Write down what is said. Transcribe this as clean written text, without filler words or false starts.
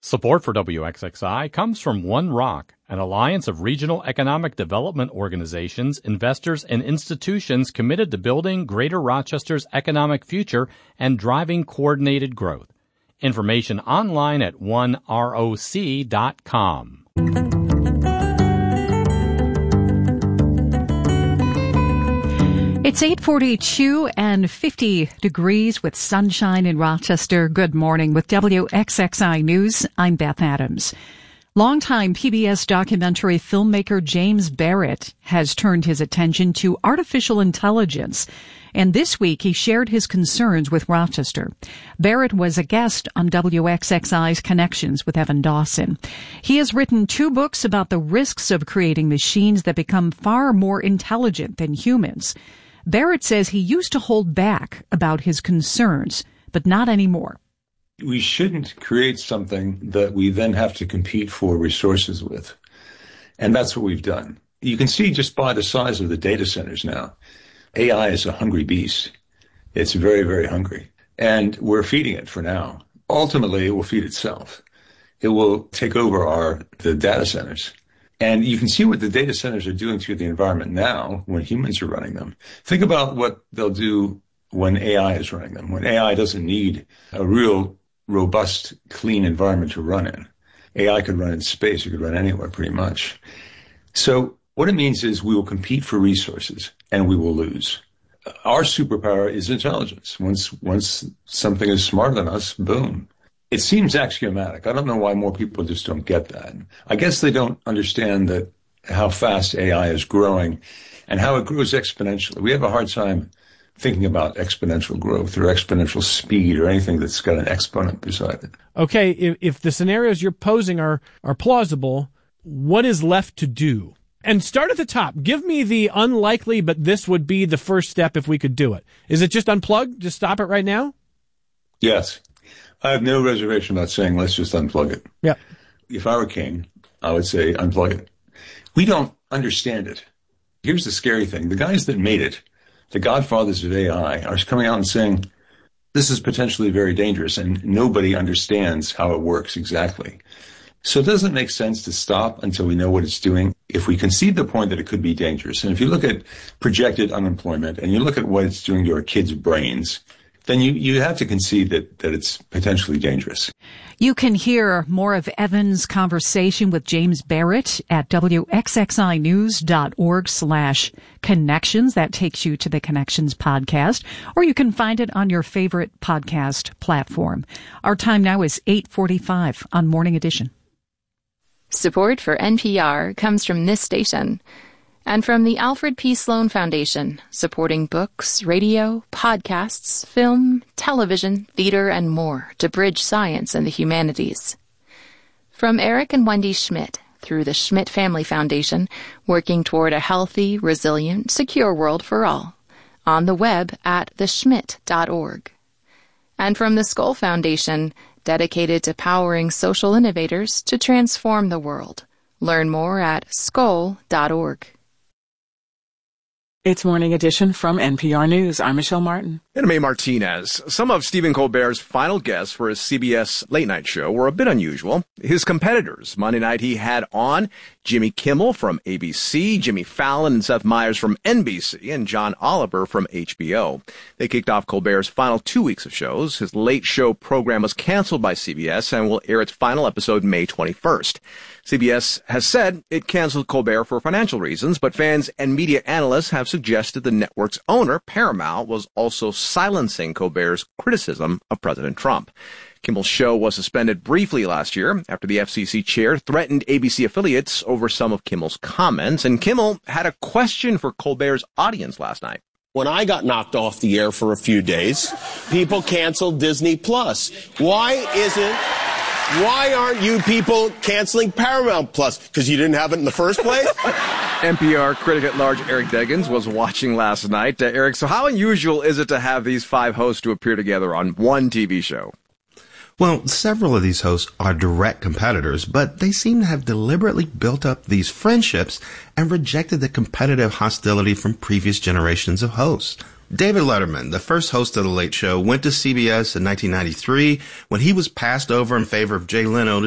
Support for WXXI comes from One Rock, an alliance of regional economic development organizations, investors, and institutions committed to building Greater Rochester's economic future and driving coordinated growth. Information online at oneroc.com. It's 8:42 and 50 degrees with sunshine in Rochester. Good morning with WXXI News. I'm Beth Adams. Longtime PBS documentary filmmaker James Barrett has turned his attention to artificial intelligence, and this week he shared his concerns with Rochester. Barrett was a guest on WXXI's Connections with Evan Dawson. He has written 2 books about the risks of creating machines that become far more intelligent than humans. Barrett says he used to hold back about his concerns, but not anymore. We shouldn't create something that we then have to compete for resources with. And that's what we've done. You can see just by the size of the data centers now, AI is a hungry beast. It's very, very hungry. And we're feeding it for now. Ultimately, it will feed itself. It will take over the data centers. And you can see what the data centers are doing to the environment now when humans are running them. Think about what they'll do when AI is running them, when AI doesn't need a real robust, clean environment to run in. AI could run in space. It could run anywhere pretty much. So what it means is we will compete for resources and we will lose. Our superpower is intelligence. Once something is smarter than us, boom. It seems axiomatic. I don't know why more people just don't get that. I guess they don't understand that how fast AI is growing and how it grows exponentially. We have a hard time thinking about exponential growth or exponential speed or anything that's got an exponent beside it. Okay, if the scenarios you're posing are plausible, what is left to do? And start at the top. Give me the unlikely, but this would be the first step if we could do it. Is it just unplug? Just stop it right now? Yes. I have no reservation about saying, let's just unplug it. Yeah. If I were king, I would say unplug it. We don't understand it. Here's the scary thing. The guys that made it, the godfathers of AI, are coming out and saying, this is potentially very dangerous, and nobody understands how it works exactly. So it doesn't make sense to stop until we know what it's doing. If we concede the point that it could be dangerous, and if you look at projected unemployment, and you look at what it's doing to our kids' brains, then you have to concede that it's potentially dangerous. You can hear more of Evan's conversation with James Barrett at wxinews.org/connections. That takes you to the Connections podcast, or you can find it on your favorite podcast platform. Our time now is 8:45 on Morning Edition. Support for NPR comes from this station and from the Alfred P. Sloan Foundation, supporting books, radio, podcasts, film, television, theater, and more to bridge science and the humanities. From Eric and Wendy Schmidt, through the Schmidt Family Foundation, working toward a healthy, resilient, secure world for all. On the web at theschmidt.org. And from the Skoll Foundation, dedicated to powering social innovators to transform the world. Learn more at skoll.org. It's Morning Edition from NPR News. I'm Michelle Martin. And Mae Martinez. Some of Stephen Colbert's final guests for his CBS late night show were a bit unusual. His competitors. Monday night he had on Jimmy Kimmel from ABC, Jimmy Fallon and Seth Meyers from NBC, and John Oliver from HBO. They kicked off Colbert's final 2 weeks of shows. His late show program was canceled by CBS and will air its final episode May 21st. CBS has said it canceled Colbert for financial reasons, but fans and media analysts have suggested the network's owner, Paramount, was also silencing Colbert's criticism of President Trump. Kimmel's show was suspended briefly last year after the FCC chair threatened ABC affiliates over some of Kimmel's comments, and Kimmel had a question for Colbert's audience last night. When I got knocked off the air for a few days, people canceled Disney Plus. Why aren't you people canceling Paramount Plus? Because you didn't have it in the first place? NPR critic at large Eric Deggans was watching last night. Eric, so how unusual is it to have these 5 hosts to appear together on one TV show? Well, several of these hosts are direct competitors, but they seem to have deliberately built up these friendships and rejected the competitive hostility from previous generations of hosts. David Letterman, the first host of The Late Show, went to CBS in 1993 when he was passed over in favor of Jay Leno